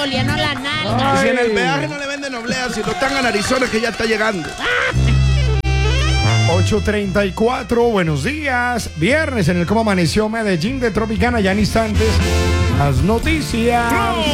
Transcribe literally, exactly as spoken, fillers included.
oliendo la nalga. Y si en el peaje no le venden oblea, si no están en Arizona, que ya está llegando. ocho treinta y cuatro, buenos días. Viernes en el Cómo Amaneció Medellín de Tropicana, ya en instantes. Las noticias.